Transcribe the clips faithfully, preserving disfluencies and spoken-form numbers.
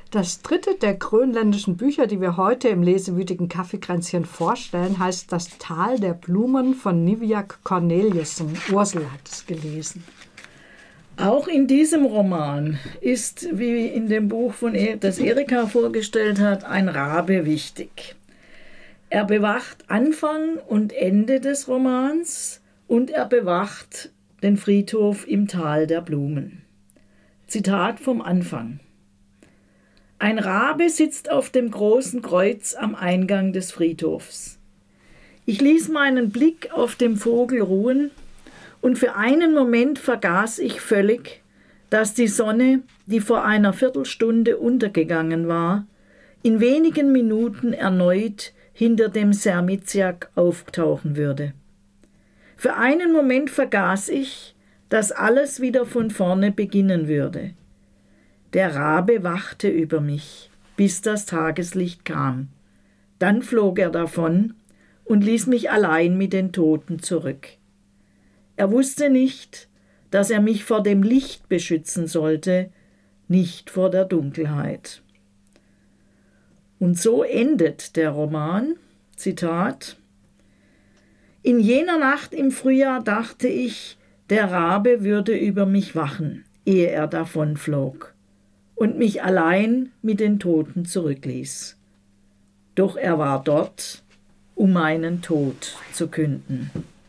Das dritte der grönländischen Bücher, die wir heute im lesewütigen Kaffeekränzchen vorstellen, heißt Das Tal der Blumen von Niviaq Korneliussen. Ursel hat es gelesen. Auch in diesem Roman ist, wie in dem Buch, von e- das Erika vorgestellt hat, ein Rabe wichtig. Er bewacht Anfang und Ende des Romans und er bewacht den Friedhof im Tal der Blumen. Zitat vom Anfang. Ein Rabe sitzt auf dem großen Kreuz am Eingang des Friedhofs. Ich ließ meinen Blick auf dem Vogel ruhen und für einen Moment vergaß ich völlig, dass die Sonne, die vor einer Viertelstunde untergegangen war, in wenigen Minuten erneut hinter dem Sermiziak auftauchen würde. Für einen Moment vergaß ich, dass alles wieder von vorne beginnen würde. Der Rabe wachte über mich, bis das Tageslicht kam. Dann flog er davon und ließ mich allein mit den Toten zurück. Er wusste nicht, dass er mich vor dem Licht beschützen sollte, nicht vor der Dunkelheit. Und so endet der Roman, Zitat: In jener Nacht im Frühjahr dachte ich, der Rabe würde über mich wachen, ehe er davonflog und mich allein mit den Toten zurückließ. Doch er war dort, um meinen Tod zu künden.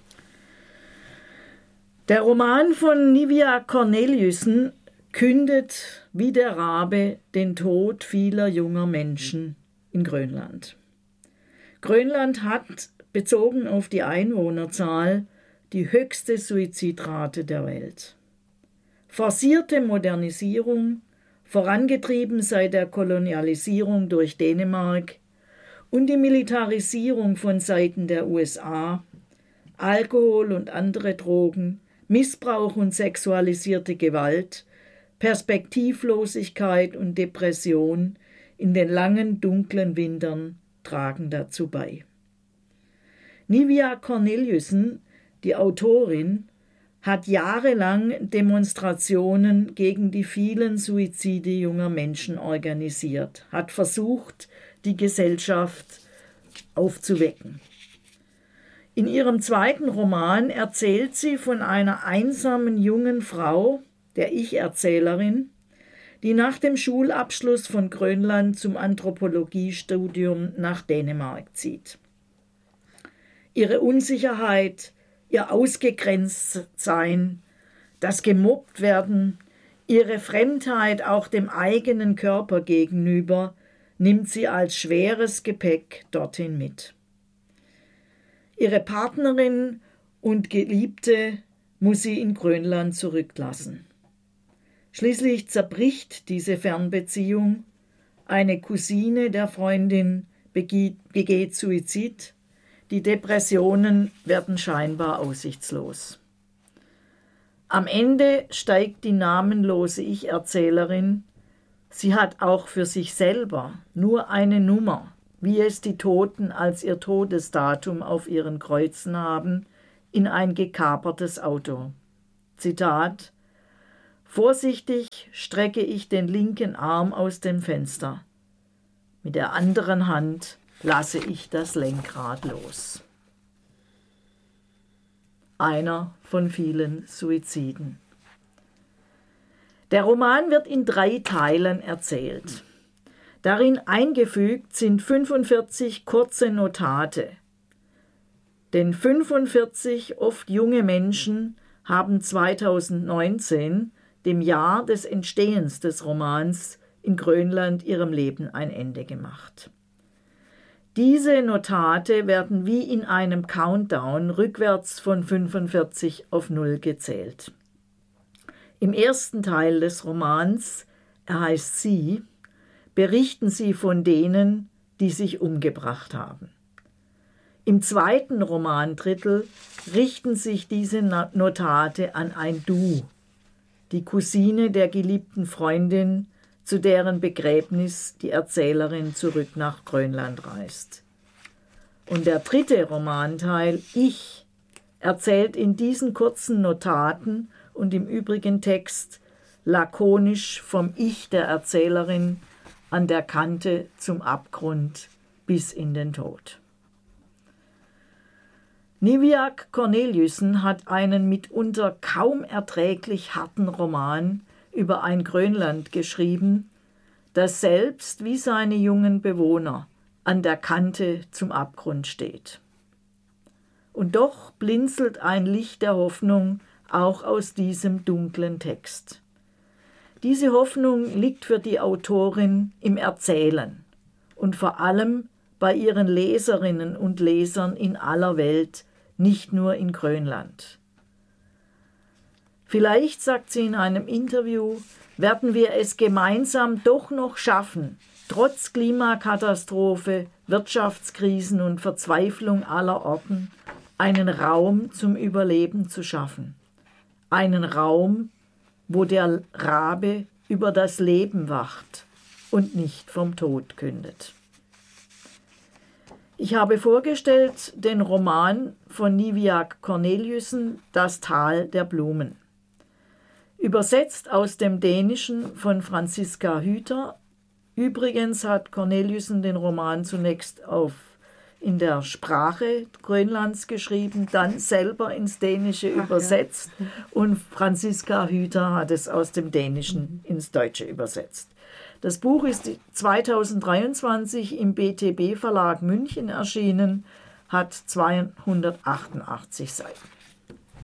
Der Roman von Niviaq Korneliussen kündet wie der Rabe den Tod vieler junger Menschen in Grönland. Grönland hat, bezogen auf die Einwohnerzahl, die höchste Suizidrate der Welt. Forcierte Modernisierung, vorangetrieben seit der Kolonialisierung durch Dänemark, und die Militarisierung von Seiten der U S A, Alkohol und andere Drogen, Missbrauch und sexualisierte Gewalt, Perspektivlosigkeit und Depression in den langen, dunklen Wintern tragen dazu bei. Niviaq Korneliussen, die Autorin, hat jahrelang Demonstrationen gegen die vielen Suizide junger Menschen organisiert, hat versucht, die Gesellschaft aufzuwecken. In ihrem zweiten Roman erzählt sie von einer einsamen jungen Frau, der Ich-Erzählerin, die nach dem Schulabschluss von Grönland zum Anthropologiestudium nach Dänemark zieht. Ihre Unsicherheit, ihr Ausgegrenztsein, das Gemobbt-Werden, ihre Fremdheit auch dem eigenen Körper gegenüber nimmt sie als schweres Gepäck dorthin mit. Ihre Partnerin und Geliebte muss sie in Grönland zurücklassen. Schließlich zerbricht diese Fernbeziehung, eine Cousine der Freundin begeht Suizid, die Depressionen werden scheinbar aussichtslos. Am Ende steigt die namenlose Ich-Erzählerin, sie hat auch für sich selber nur eine Nummer, wie es die Toten als ihr Todesdatum auf ihren Kreuzen haben, in ein gekapertes Auto. Zitat: Vorsichtig strecke ich den linken Arm aus dem Fenster. Mit der anderen Hand lasse ich das Lenkrad los. Einer von vielen Suiziden. Der Roman wird in drei Teilen erzählt. Darin eingefügt sind fünfundvierzig kurze Notate. Denn fünfundvierzig oft junge Menschen haben zweitausendneunzehn, dem Jahr des Entstehens des Romans, in Grönland ihrem Leben ein Ende gemacht. Diese Notate werden wie in einem Countdown rückwärts von fünfundvierzig auf null gezählt. Im ersten Teil des Romans, er heißt Sie, berichten sie von denen, die sich umgebracht haben. Im zweiten Romandrittel richten sich diese Notate an ein Du, die Cousine der geliebten Freundin, zu deren Begräbnis die Erzählerin zurück nach Grönland reist. Und der dritte Romanteil, Ich, erzählt in diesen kurzen Notaten und im übrigen Text lakonisch vom Ich der Erzählerin an der Kante zum Abgrund bis in den Tod. Niviaq Korneliussen hat einen mitunter kaum erträglich harten Roman über ein Grönland geschrieben, das selbst wie seine jungen Bewohner an der Kante zum Abgrund steht. Und doch blinzelt ein Licht der Hoffnung auch aus diesem dunklen Text. Diese Hoffnung liegt für die Autorin im Erzählen und vor allem bei ihren Leserinnen und Lesern in aller Welt, nicht nur in Grönland. Vielleicht, sagt sie in einem Interview, werden wir es gemeinsam doch noch schaffen, trotz Klimakatastrophe, Wirtschaftskrisen und Verzweiflung aller Orten, einen Raum zum Überleben zu schaffen. Einen Raum, wo der Rabe über das Leben wacht und nicht vom Tod kündet. Ich habe vorgestellt den Roman von Niviaq Korneliussen, Das Tal der Blumen. Übersetzt aus dem Dänischen von Franziska Hüter. Übrigens hat Korneliussen den Roman zunächst auf, in der Sprache Grönlands geschrieben, dann selber ins Dänische Ach, übersetzt ja. und Franziska Hüter hat es aus dem Dänischen ins Deutsche übersetzt. Das Buch ist zweitausenddreiundzwanzig im B T B Verlag München erschienen, hat zweihundertachtundachtzig Seiten.